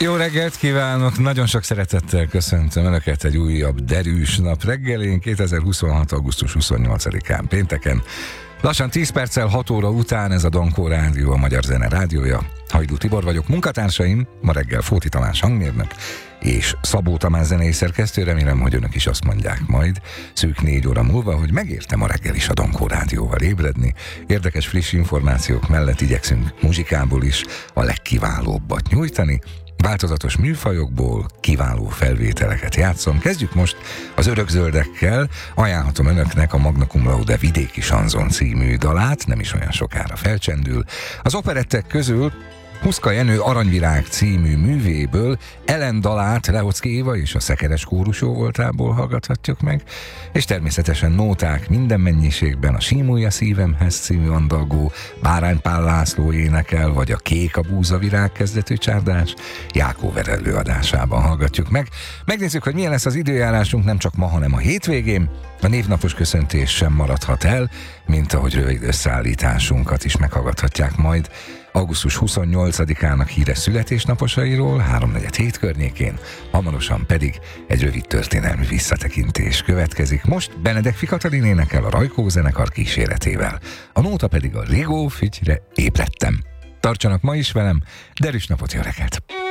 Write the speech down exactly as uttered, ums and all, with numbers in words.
Jó reggelt kívánok! Nagyon sok szeretettel köszöntöm Önöket egy újabb derűs nap reggelén, kétezer-huszonhat. augusztus huszonnyolcadikán pénteken. Lassan tíz perccel hat óra után ez a Dankó Rádió, a Magyar Zene rádiója. Hajdú Tibor vagyok, munkatársaim, ma reggel Fóti Tamás hangmérnök és Szabó Tamás zenei szerkesztő. Remélem, hogy Önök is azt mondják majd szűk négy óra múlva, hogy megértem a reggel is a Dankó Rádióval ébredni. Érdekes, friss információk mellett igyekszünk muzsikából is a legkiválóbbat nyújtani. Változatos műfajokból kiváló felvételeket játszom. Kezdjük most az Örökzöldekkel. Ajánlhatom Önöknek a Magna Cum Laude Vidéki Sanzon című dalát, nem is olyan sokára felcsendül. Az operettek közül Huszka Jenő Aranyvirág című művéből Ellen dalát Lehoczky Éva és a Szekeres kórusó voltából hallgathatjuk meg, és természetesen nóták minden mennyiségben a Símulja szívemhez című andalgó Bárány Pál László énekel, vagy a Kék a búzavirág kezdetű csárdás Jákó előadásában hallgatjuk meg. Megnézzük, hogy milyen lesz az időjárásunk nem csak ma, hanem a hétvégén. A névnapos köszöntés sem maradhat el, mint ahogy rövid összeállításunkat is meghallgathatják majd augusztus huszonnyolcadikának híres születésnaposairól, háromnegyed hét környékén, hamarosan pedig egy rövid történelmi visszatekintés következik. Most Benedek Katalin énekel a Rajkó zenekar kíséretével, a nóta pedig a Rigó Fügyre ébredtem. Tartsanak ma is velem, derűs napot, jó reggelt!